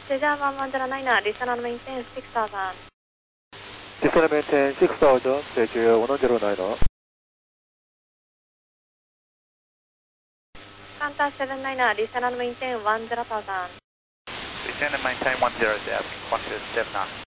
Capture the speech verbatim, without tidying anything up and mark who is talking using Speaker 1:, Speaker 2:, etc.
Speaker 1: Cesar one one zero nine, listen and maintain six thousand.
Speaker 2: Listen and maintain six thousand, Cesar one one zero nine.
Speaker 1: Qantas seven nine, listen and maintain one zero thousand.
Speaker 3: Listen and maintain one zero thousand, Qantas seven nine.